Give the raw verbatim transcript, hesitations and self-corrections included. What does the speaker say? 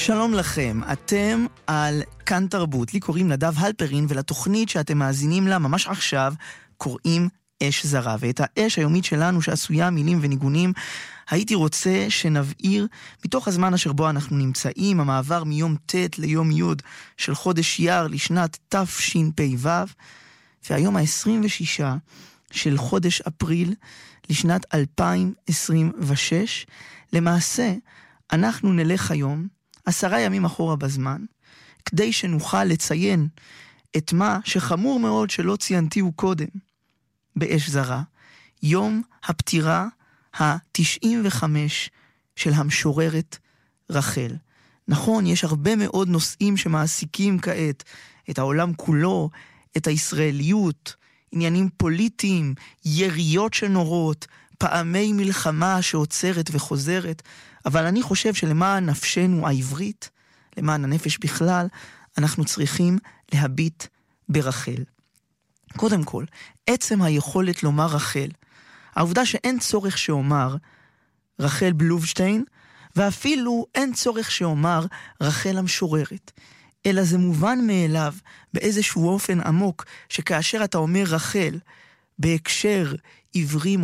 שלום לכם, אתם על כאן תרבות. לי קוראים נדב הלפרין, ולתוכנית שאתם מאזינים לה ממש עכשיו קוראים אש זרה. ואת האש היומית שלנו שעשויה מילים וניגונים הייתי רוצה שנבעיר מתוך הזמן אשר בו אנחנו נמצאים, המעבר מיום ט' ליום י' של חודש יר לשנת תשפ"ו, והיום ה-עשרים ושש של חודש אפריל לשנת אלפיים עשרים ושש. למעשה אנחנו נלך היום עשרה ימים אחורה בזמן, כדי שנוכל לציין את מה שחמור מאוד שלא ציינתיהו קודם באש זרה, יום הפטירה ה-תשעים וחמש של המשוררת רחל. נכון, יש הרבה מאוד נושאים שמעסיקים כעת את העולם כולו, את הישראליות, עניינים פוליטיים, יריות שנורות, פעמי מלחמה שעוצרת וחוזרת, אבל אני חושב שלמען נפשנו העברית, למען הנפש בכלל, אנחנו צריכים להביט ברחל. קודם כל, עצם היכולת לומר רחל, העובדה שאין צורך שאומר רחל בלובשטיין, ואפילו אין צורך שאומר רחל המשוררת, אלא זה מובן מאליו באיזשהו אופן עמוק, שכאשר אתה אומר רחל בהקשר עברי